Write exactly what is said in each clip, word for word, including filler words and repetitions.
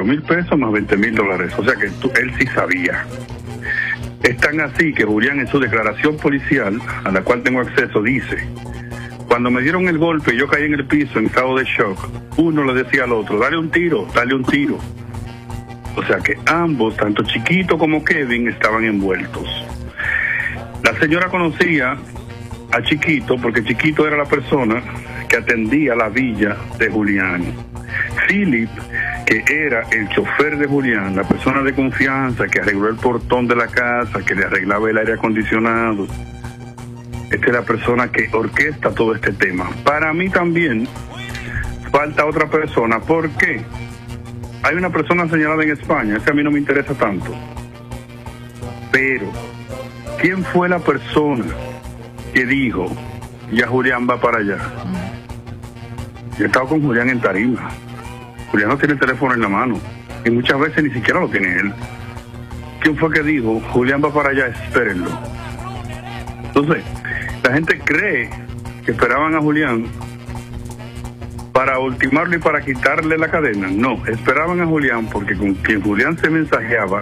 ocho mil pesos más veinte mil dólares. O sea que tú, él sí sabía. Es tan así que Julián, en su declaración policial, a la cual tengo acceso, dice: cuando me dieron el golpe y yo caí en el piso en estado de shock, uno le decía al otro, dale un tiro, dale un tiro. O sea que ambos, tanto Chiquito como Kevin, estaban envueltos. La señora conocía a Chiquito porque Chiquito era la persona que atendía la villa de Julián. Philip, que era el chofer de Julián, la persona de confianza que arregló el portón de la casa, que le arreglaba el aire acondicionado, esta es la persona que orquesta todo este tema. Para mí también falta otra persona. ¿Por qué? Hay una persona señalada en España, ese a mí no me interesa tanto. Pero, ¿quién fue la persona que dijo, ya Julián va para allá? Yo he estado con Julián en tarima. Julián no tiene el teléfono en la mano. Y muchas veces ni siquiera lo tiene él. ¿Quién fue que dijo, Julián va para allá, espérenlo? Entonces, la gente cree que esperaban a Julián para ultimarlo y para quitarle la cadena. No, esperaban a Julián porque con quien Julián se mensajeaba,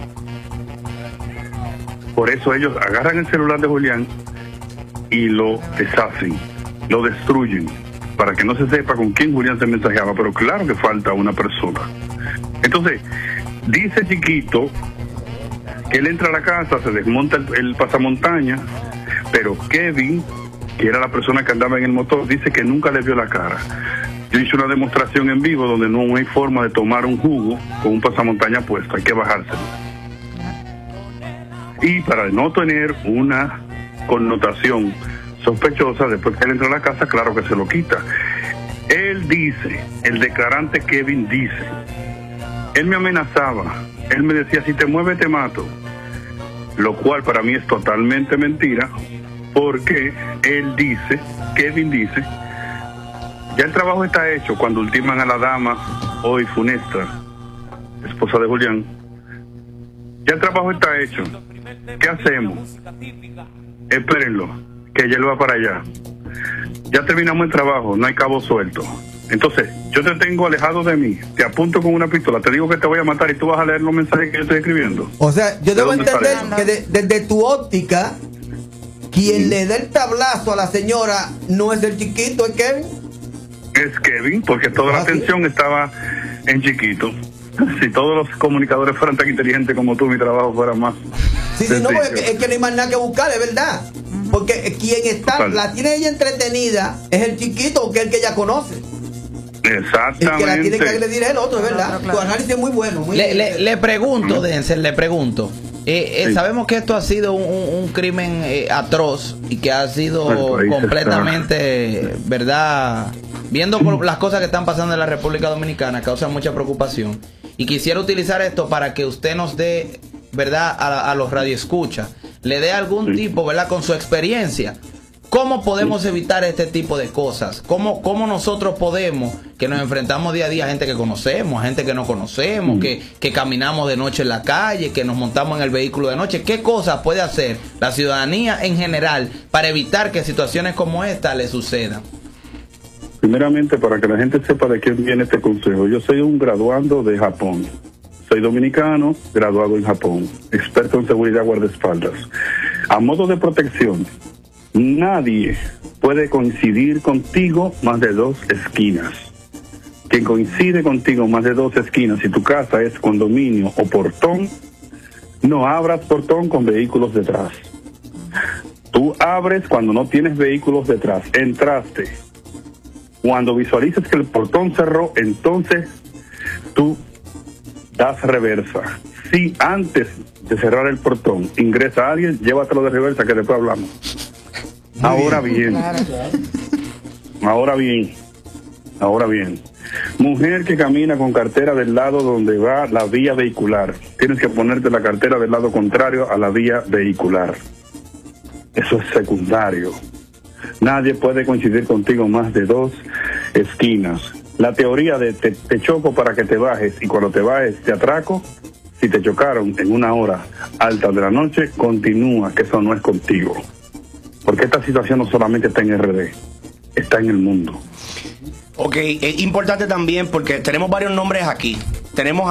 por eso ellos agarran el celular de Julián y lo deshacen, lo destruyen, para que no se sepa con quién Julián se mensajeaba. Pero claro que falta una persona. Entonces, dice Chiquito que él entra a la casa, se desmonta el, el pasamontaña, pero Kevin, que era la persona que andaba en el motor, dice que nunca le vio la cara. Yo hice una demostración en vivo donde no hay forma de tomar un jugo con un pasamontaña puesto, hay que bajárselo. Y para no tener una connotación sospechosa, después que él entra a la casa, claro que se lo quita. Él dice, el declarante Kevin dice, él me amenazaba, él me decía, si te mueves te mato, lo cual para mí es totalmente mentira, porque él dice, Kevin dice, ya el trabajo está hecho cuando ultiman a la dama, hoy funesta, esposa de Julián, ya el trabajo está hecho, ¿qué hacemos? Espérenlo, que ya él va para allá, ya terminamos el trabajo, no hay cabo suelto. Entonces, yo te tengo alejado de mí, te apunto con una pistola, te digo que te voy a matar y tú vas a leer los mensajes que yo estoy escribiendo. O sea, yo debo entender que de, desde tu óptica, quien sí. le da el tablazo a la señora no es el Chiquito, ¿es Kevin? Es Kevin, porque toda ¿Ah, la atención sí? estaba en Chiquito. Si todos los comunicadores fueran tan inteligentes como tú, mi trabajo fuera más. Sí, sí, no, porque es que, es que no hay más nada que buscar, es verdad. Porque quien está, Total. la tiene ella entretenida es el Chiquito, que es el que ella conoce. Exactamente. El que la tiene que agredir es el otro, es verdad. Claro, claro. Tu análisis es muy bueno. Muy le, le, le pregunto, Denzel, le pregunto. Eh, eh, sí. Sabemos que esto ha sido un, un, un crimen eh, atroz y que ha sido completamente, ¿verdad? Viendo las cosas que están pasando en la República Dominicana, causa mucha preocupación. Y quisiera utilizar esto para que usted nos dé, ¿verdad?, a, a los radioescuchas, le dé algún sí. tipo, ¿verdad?, con su experiencia. ¿Cómo podemos evitar este tipo de cosas? ¿Cómo, cómo nosotros podemos, que nos enfrentamos día a día a gente que conocemos, a gente que no conocemos, mm. que, que caminamos de noche en la calle, que nos montamos en el vehículo de noche? ¿Qué cosas puede hacer la ciudadanía en general para evitar que situaciones como esta le sucedan? Primeramente, para que la gente sepa de quién viene este consejo, yo soy un graduando de Japón. Soy dominicano, graduado en Japón, experto en seguridad guardaespaldas. A modo de protección, nadie puede coincidir contigo más de dos esquinas. Quien coincide contigo más de dos esquinas, si tu casa es condominio o portón, no abras portón con vehículos detrás. Tú abres cuando no tienes vehículos detrás. Entraste. Cuando visualices que el portón cerró, entonces tú das reversa. Si antes de cerrar el portón ingresa alguien, llévatelo de reversa que después hablamos. Muy ahora bien, bien. Claro. ahora bien, ahora bien, mujer que camina con cartera del lado donde va la vía vehicular, tienes que ponerte la cartera del lado contrario a la vía vehicular. Eso es secundario. Nadie puede coincidir contigo más de dos esquinas. La teoría de te, te choco para que te bajes y cuando te bajes te atraco, si te chocaron en una hora alta de la noche, continúa, que eso no es contigo. Porque esta situación no solamente está en R D, está en el mundo. Ok, es importante también porque tenemos varios nombres aquí. Tenemos